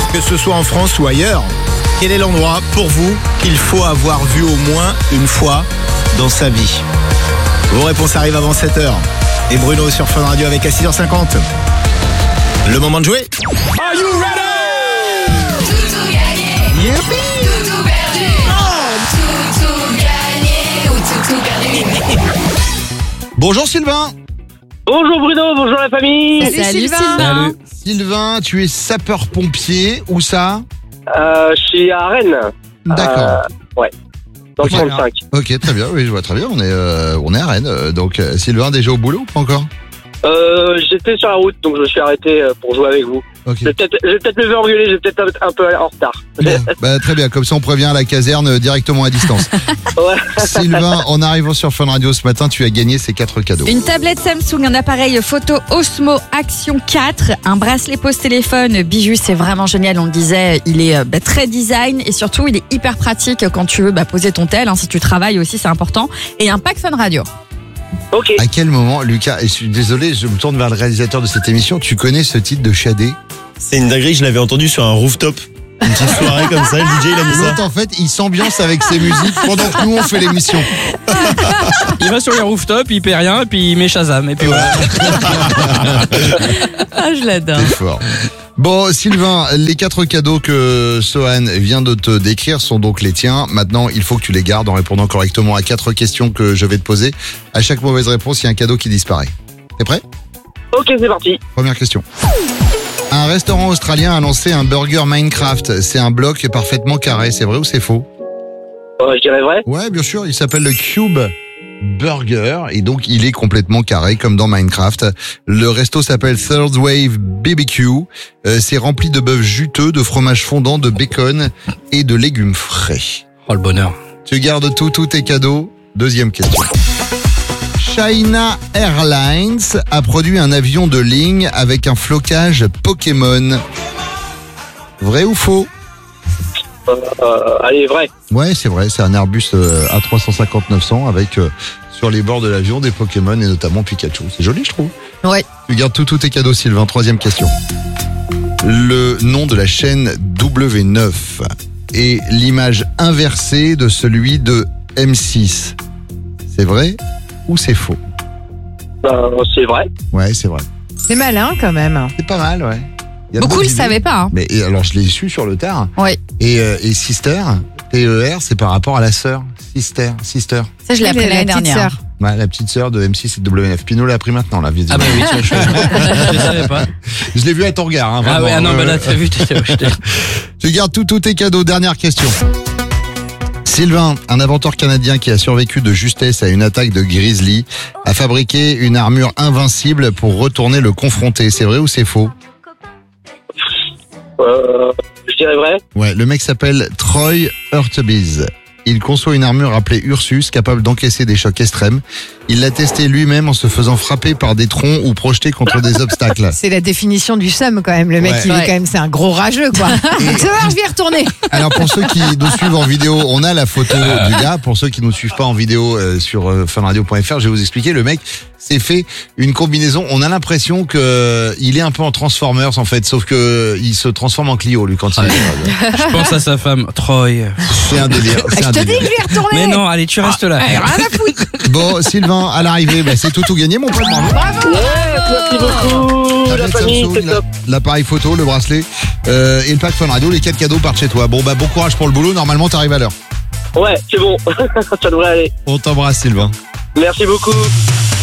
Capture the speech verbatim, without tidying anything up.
que ce soit en France ou ailleurs, quel est l'endroit pour vous qu'il faut avoir vu au moins une fois dans sa vie? Vos réponses arrivent avant sept heures. Et Bruno sur Fun Radio avec à six heures cinquante. Le moment de jouer. Are you ready? Tout gagné. Youpi. Tout perdu. Tout tout gagné ou tout tout perdu. Bonjour Sylvain. Bonjour Bruno, bonjour la famille. Salut, Salut Sylvain. Sylvain. Sylvain, tu es sapeur-pompier, où ça? Euh, je suis à Rennes. D'accord. Euh, ouais. Dans le Ok. trente-cinq. Ok, très bien, oui, je vois très bien, on est, euh, on est à Rennes. euh, Donc euh, Sylvain, déjà au boulot ou pas encore? Euh, j'étais sur la route, donc je me suis arrêté euh, pour jouer avec vous. Ok. Je vais peut-être, je vais peut-être me faire engueuler, je vais peut-être un, un peu en retard. Bon, bah, très bien, comme ça on prévient la caserne euh, directement à distance. Ouais. Sylvain, en arrivant sur Fun Radio ce matin, tu as gagné ces quatre cadeaux. Une tablette Samsung, un appareil photo Osmo Action quatre, un bracelet pose téléphone, bijou, c'est vraiment génial, on le disait, il est euh, bah, très design et surtout il est hyper pratique quand tu veux bah, poser ton tel, hein, si tu travailles aussi c'est important, et un pack Fun Radio. Ok. À quel moment, Lucas, et je suis désolé, je me tourne vers le réalisateur de cette émission, tu connais ce titre de Shadé? C'est une dinguerie, je l'avais entendu sur un rooftop. Une petite soirée comme ça, le D J il a mis ça. L'autre, en fait, il s'ambiance avec ses musiques pendant que nous on fait l'émission. Il va sur les rooftops, il paie rien, et puis il met Shazam. Et puis voilà. Ah, je l'adore. C'est fort. Bon, Sylvain, les quatre cadeaux que Sohan vient de te décrire sont donc les tiens. Maintenant, il faut que tu les gardes en répondant correctement à quatre questions que je vais te poser. À chaque mauvaise réponse, il y a un cadeau qui disparaît. T'es prêt? Ok, c'est parti. Première question. Un restaurant australien a lancé un burger Minecraft. C'est un bloc parfaitement carré. C'est vrai ou c'est faux? Euh, je dirais vrai. Ouais, bien sûr. Il s'appelle le Cube Burger et donc il est complètement carré comme dans Minecraft. Le resto s'appelle Third Wave B B Q. Euh, c'est rempli de bœuf juteux, de fromage fondant, de bacon et de légumes frais. Oh le bonheur. Tu gardes tout, tous tes cadeaux. Deuxième question. China Airlines a produit un avion de ligne avec un flocage Pokémon. Vrai ou faux? Euh, euh, allez, vrai. Ouais, c'est vrai, c'est un Airbus euh, A trois cent cinquante neuf cents avec euh, sur les bords de l'avion des Pokémon et notamment Pikachu. C'est joli, je trouve. Ouais. Tu gardes tout, tous tes cadeaux, Sylvain. Troisième question. Le nom de la chaîne W neuf est l'image inversée de celui de M six. C'est vrai ou c'est faux? Euh, c'est vrai. Ouais, c'est vrai. C'est malin quand même. C'est pas mal, ouais. Il y a Beaucoup bonnes le idées. savaient pas. Hein. Mais et alors, je l'ai su sur le tard. Ouais. Et, euh, et Sister, T E R, c'est par rapport à la sœur. Sister, Sister. Ça, je l'ai appris l'année dernière. Ouais, la petite sœur de M six et de W neuf. Pinot l'a appris maintenant, là, visiblement. Ah bah oui, tiens, je, je le savais pas. Je l'ai vu à ton regard, hein, Ah vraiment. ouais, ah non, bah Euh, là, t'as vu, t'étais rejeté. Tu gardes tous tous tes cadeaux. Dernière question. Sylvain, un inventeur canadien qui a survécu de justesse à une attaque de grizzly, a fabriqué une armure invincible pour retourner le confronter. C'est vrai ou c'est faux? Euh, je dirais vrai. Ouais, le mec s'appelle Troy Hurtubise. Il conçoit une armure appelée Ursus, capable d'encaisser des chocs extrêmes. Il l'a testé lui-même en se faisant frapper par des troncs ou projeté contre des obstacles. C'est la définition du seum quand même. Le mec, Ouais. il est Ouais. quand même, c'est un gros rageux quoi. Ça va, je vais y retourner. Alors pour ceux qui nous suivent en vidéo, on a la photo du gars. Pour ceux qui nous suivent pas en vidéo euh, sur euh, funradio point f r, je vais vous expliquer. Le mec s'est fait une combinaison. On a l'impression que euh, il est un peu en Transformers en fait, sauf que euh, il se transforme en Clio lui quand il est. Je pense à sa femme, Troy. C'est un délire. C'est Je un te dis que délire. je vais y retourner. Mais non, allez, tu restes là. Allez, rien à foutre. Bon, Sylvain, à l'arrivée, bah, c'est tout tout gagné, mon pote. Bravo. Ouais, merci beaucoup, la Tablette famille, Samsung, c'est la- top. l'appareil photo, le bracelet euh, et le pack Fun Radio, les quatre cadeaux partent chez toi. Bon bah bon courage pour le boulot, normalement t'arrives à l'heure. Ouais, c'est bon. Ça devrait aller. On t'embrasse Sylvain. Merci beaucoup.